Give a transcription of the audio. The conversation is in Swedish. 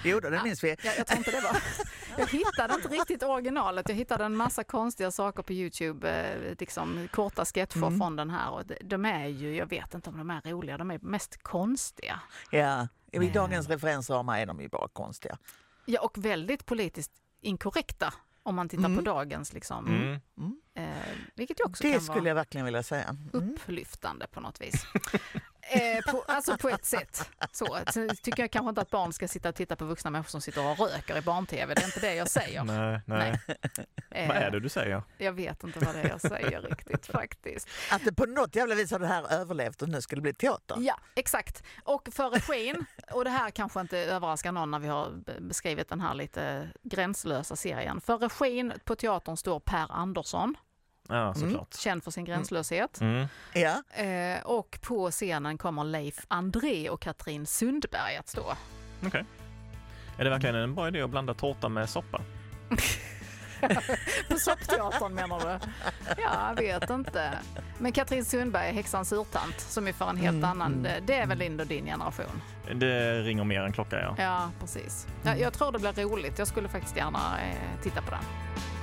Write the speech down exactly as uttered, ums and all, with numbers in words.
Jo, det minns vi. Jag, jag tror inte det var. Jag hittade inte riktigt originalet. Jag hittade en massa konstiga saker på YouTube, eh, liksom korta sketcher mm. från den här. Och de, de är ju, jag vet inte om de är roliga, de är mest konstiga. Ja, i dagens referensramar är de ju bara konstiga. Ja, och väldigt politiskt inkorrekta om man tittar mm. på dagens liksom. Mm. Mm. Eh, vilket ju också det kan skulle vara jag verkligen vilja säga. Mm. upplyftande på något vis. eh, på, alltså på ett sätt. Så Sen tycker jag kanske inte att barn ska sitta och titta på vuxna människor som sitter och röker i barn-tv. Det är inte det jag säger. Nej, nej. nej. Eh, vad är det du säger? Jag vet inte vad det är jag säger riktigt faktiskt. Att det på något jävla vis har det här överlevt och nu ska det bli teater. Ja, exakt. Och för regin, och det här kanske inte överraskar någon när vi har beskrivit den här lite gränslösa serien. För regin på teatern står Per Andersson. Ja, såklart. Mm. Känd för sin gränslöshet. Mm. Ja. Eh, och på scenen kommer Leif André och Katrin Sundberg att stå. Okej. Okay. Är det verkligen en bra idé att blanda tårta med soppa? På soppteatern menar du? Ja, jag vet inte. Men Katrin Sundberg är häxan surtant som är för en helt mm. annan. Det, det är väl ändå din generation? Det ringer mer än klocka, ja. Ja, precis. Jag, jag tror det blir roligt. Jag skulle faktiskt gärna eh, titta på den.